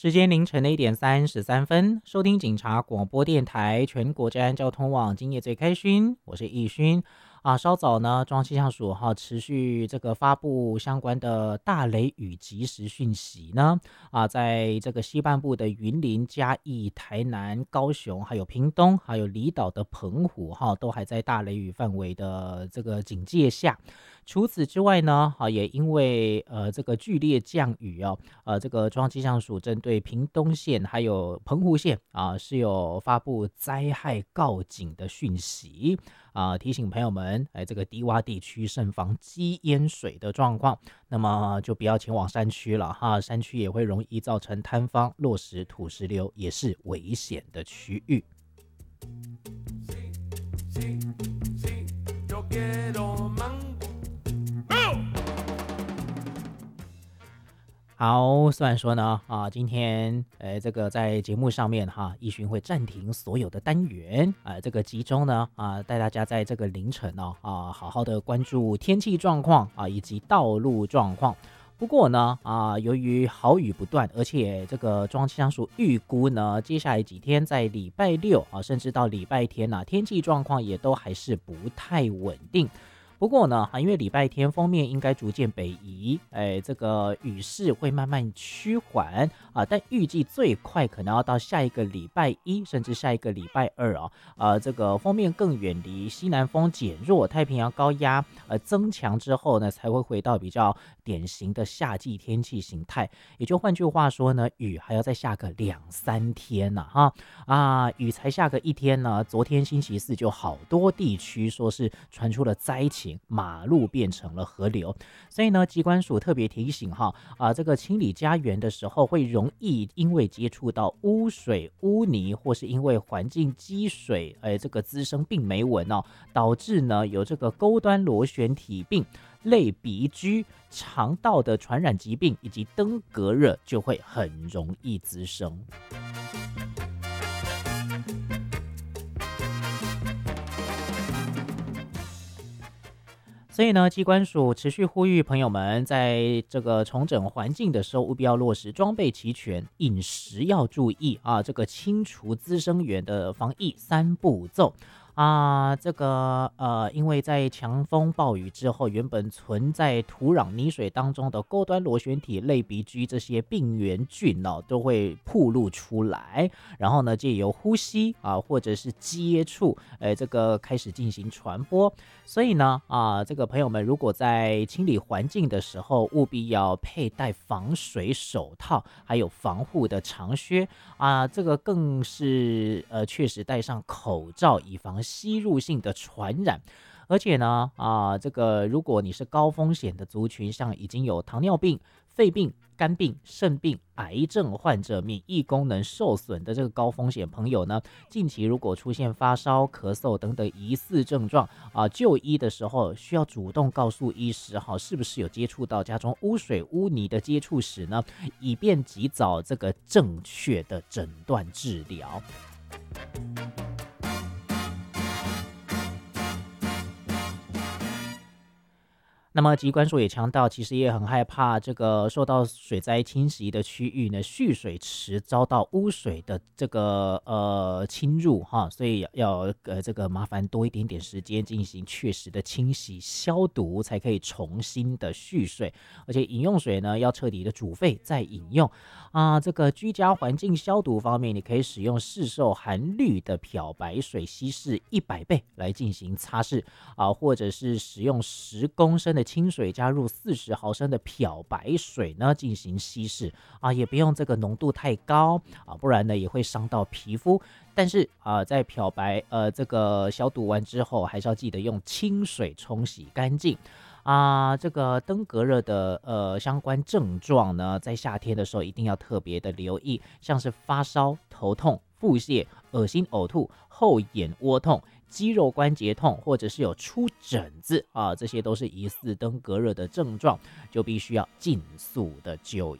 时间凌晨的1点33分，收听警察广播电台全国治安交通网，今夜最开勋，我是易勋稍早呢，中央气象署持续这个发布相关的大雷雨即时讯息呢在这个西半部的云林、嘉义、台南、高雄，还有屏东，还有离岛的澎湖都还在大雷雨范围的这个警戒下。除此之外呢，也因为这个剧烈降雨这个中央气象署针对屏东县还有澎湖县是有发布灾害告警的讯息提醒朋友们，这个低洼地区慎防积淹水的状况，那么就不要前往山区了山区也会容易造成坍方、落石、土石流，也是危险的区域。好，虽然说呢今天这个在节目上面易勋会暂停所有的单元这个集中呢带大家在这个凌晨好好的关注天气状况以及道路状况。不过呢由于豪雨不断，而且这个中央气象署预估呢，接下来几天在礼拜六甚至到礼拜天天气状况也都还是不太稳定。不过呢因为礼拜天锋面应该逐渐北移，这个雨势会慢慢趋缓但预计最快可能要到下一个礼拜一，甚至下一个礼拜二这个锋面更远离，西南风减弱，太平洋高压增强之后呢，才会回到比较典型的夏季天气形态。也就换句话说呢，雨还要再下个2-3天雨才下个1天呢，昨天星期四就好多地区说是传出了灾情，马路变成了河流。所以呢，疾管署特别提醒这个清理家园的时候，会容易因为接触到污水、污泥，或是因为环境积水这个滋生病媒蚊导致呢有这个钩端螺旋体病、类鼻疽、肠道的传染疾病以及登革热，就会很容易滋生。所以呢，疾管署持续呼吁朋友们，在这个重整环境的时候，务必要落实装备齐全，饮食要注意这个清除滋生源的防疫3步骤。这个因为在强风暴雨之后，原本存在土壤泥水当中的钩端螺旋体、类鼻疽这些病原菌都会暴露出来，然后呢借由呼吸或者是接触这个开始进行传播。所以呢这个朋友们如果在清理环境的时候，务必要佩戴防水手套，还有防护的长靴这个更是确实戴上口罩，以防吸入性的传染。而且呢这个如果你是高风险的族群，像已经有糖尿病、肺病、肝病、肾病、癌症患者、免疫功能受损的这个高风险朋友呢，近期如果出现发烧、咳嗽等等疑似症状就医的时候需要主动告诉医师是不是有接触到家中污水、污泥的接触史呢，以便及早这个正确的诊断治疗。那么疾管署也强调，其实也很害怕这个受到水灾侵袭的区域呢，蓄水池遭到污水的这个侵入所以要这个麻烦多一点点时间进行确实的清洗消毒，才可以重新的蓄水。而且饮用水呢要彻底的煮沸再饮用这个居家环境消毒方面，你可以使用市售含氯的漂白水稀释100倍来进行擦拭或者是使用10公升的清水加入40毫升的漂白水呢进行稀释也不用这个浓度太高不然呢也会伤到皮肤。但是在漂白这个消毒完之后，还是要记得用清水冲洗干净这个登革热的相关症状呢，在夏天的时候一定要特别的留意，像是发烧、头痛、腹泻、恶心呕吐、后眼窝痛、肌肉关节痛，或者是有出疹子这些都是疑似登革热的症状，就必须要尽速的就